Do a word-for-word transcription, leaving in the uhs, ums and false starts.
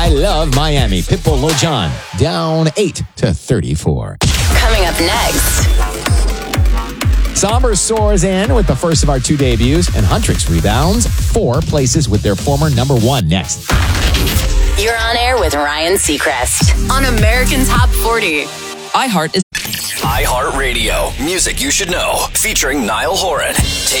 Love Miami. Pitbull, Lil Jon, down eight to thirty-four. Coming up next. Somber soars in with the first of our two debuts, and Huntrix rebounds four places with their former number one next. You're on air with Ryan Seacrest on American Top forty. iHeart is iHeartRadio. Music you should know. Featuring Niall Horan.